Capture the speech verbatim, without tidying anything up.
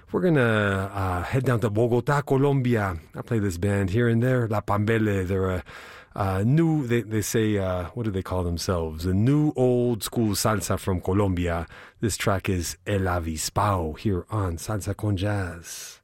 we're going to uh, head down to Bogota, Colombia. I play this band here and there, La Pambele. They're a uh, new, they, they say, uh, what do they call themselves? A new old school salsa from Colombia. This track is El Avispao here on Salsa con Jazz.